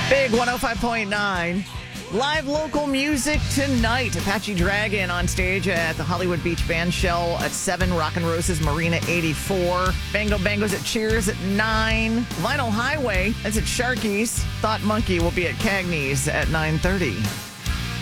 Big 105.9. Live local music tonight. Apache Dragon on stage at the Hollywood Beach Band Shell at 7. Rock and Roses Marina 84. Bango Bangos at Cheers at 9. Vinyl Highway, that's at Sharky's. Thought Monkey will be at Cagney's at 9:30.